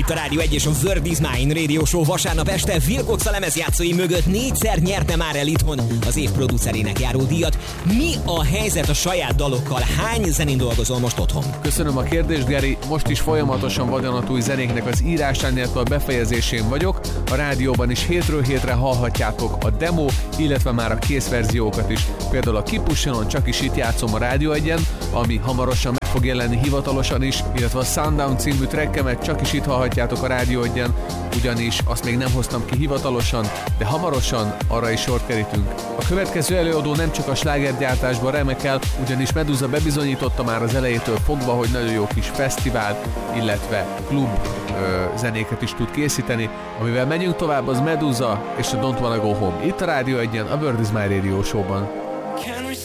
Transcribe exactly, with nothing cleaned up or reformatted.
itt a Rádió egy és a Word is Mine Radio Show vasárnap este. Wilcox a lemezjátszói mögött négyszer nyerte már el itthon az év producerének járó díjat. Mi a helyzet a saját dalokkal? Hány zenén dolgozol most otthon? Köszönöm a kérdést, Geri. Most is folyamatosan vadonatúj zenéknek az írásán, illetve a befejezésén vagyok. A rádióban is hétről hétre hallhatjátok a demo, illetve már a kész verziókat is. Például a Kipussionon csak is itt játszom a Rádió egyen, ami hamarosan meg fog jelenni hivatalosan is, illetve a Sundown című trackemet csak is itt hallhatjátok a Rádió egyen, ugyanis azt még nem hoztam ki hivatalosan, de hamarosan arra is sort kerítünk. A következő előadó nem csak a slágergyártásban remekel, ugyanis Meduza bebizonyította már az elejétől fogva, hogy nagyon jó kis fesztivál, illetve klub ö, zenéket is tud készíteni. Amivel megyünk tovább, az Meduza és a Don't Wanna Go Home. Itt a Rádió egyen, a Word is My Radio Show-ban.